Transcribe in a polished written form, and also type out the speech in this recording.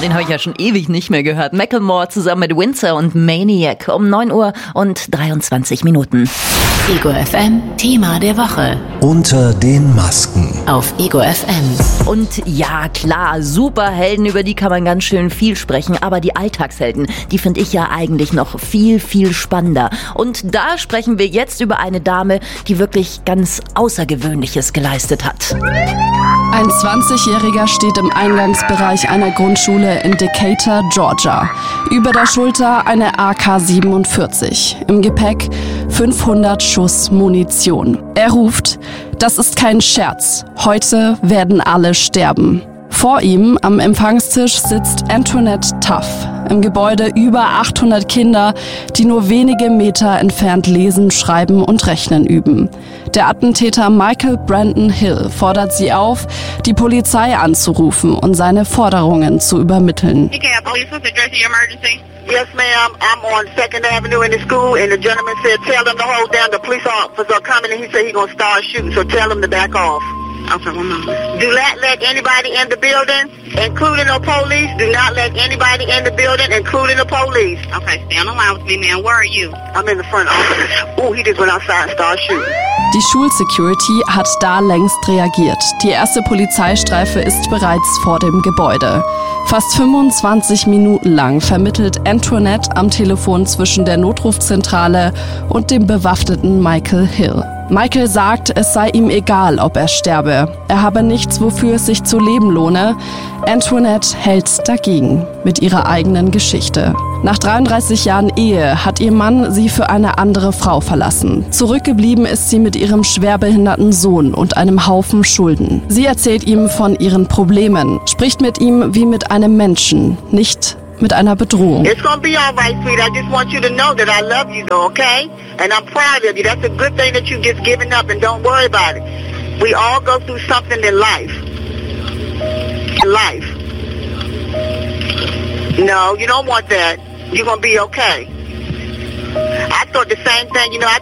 Den habe ich ja schon ewig nicht mehr gehört. Macklemore zusammen mit Windsor und Maniac um 9 Uhr und 23 Minuten. Ego FM, Thema der Woche. Unter den Masken. Auf Ego FM. Und ja, klar, Superhelden, über die kann man ganz schön viel sprechen, aber die Alltagshelden, die finde ich ja eigentlich noch viel, viel spannender. Und da sprechen wir jetzt über eine Dame, die wirklich ganz Außergewöhnliches geleistet hat. Ein 20-Jähriger steht im Eingangsbereich einer Grundschule in Decatur, Georgia. Über der Schulter eine AK-47. Im Gepäck 500 Schuss Munition. Er ruft: Das ist kein Scherz. Heute werden alle sterben. Vor ihm am Empfangstisch sitzt Antoinette Tuff. Im Gebäude über 800 Kinder, die nur wenige Meter entfernt lesen, schreiben und rechnen üben. Der Attentäter Michael Brandon Hill fordert sie auf, die Polizei anzurufen und seine Forderungen zu übermitteln. Yes, ma'am. I'm on 2nd Avenue in the school, and the gentleman said, tell them to hold down. The police officer are coming, and he said he's going to start shooting, so tell them to back off. Okay, 1 moment. Do not let anybody in the building, including the police. Do not let anybody in the building, including the police. Okay, stay on the line with me, man. Where are you? I'm in the front office. Oh, he just went outside and started shooting. Die Schulsecurity hat da längst reagiert. Die erste Polizeistreife ist bereits vor dem Gebäude. Fast 25 Minuten lang vermittelt Antoinette am Telefon zwischen der Notrufzentrale und dem bewaffneten Michael Hill. Michael sagt, es sei ihm egal, ob er sterbe. Er habe nichts, wofür es sich zu leben lohne. Antoinette hält dagegen mit ihrer eigenen Geschichte. Nach 33 Jahren Ehe hat ihr Mann sie für eine andere Frau verlassen. Zurückgeblieben ist sie mit ihrem schwerbehinderten Sohn und einem Haufen Schulden. Sie erzählt ihm von ihren Problemen, spricht mit ihm wie mit einem Menschen, nicht mit einer Bedrohung. It's gonna be all right, sweet. I just want you to know that I love you, though, okay? And I'm proud of you. That's a good thing that you just given up, and don't worry about it. We all go through something in life. No, you don't want that. You're gonna be okay. I thought the same thing, you know.